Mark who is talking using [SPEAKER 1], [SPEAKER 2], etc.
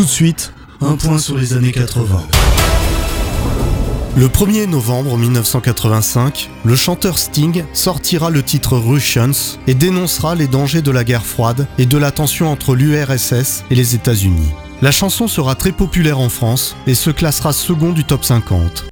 [SPEAKER 1] Tout de suite, un point sur les années 80. Le 1er novembre 1985, le chanteur Sting sortira le titre Russians et dénoncera les dangers de la guerre froide et de la tension entre l'URSS et les États-Unis. La chanson sera très populaire en France et se classera second du top 50.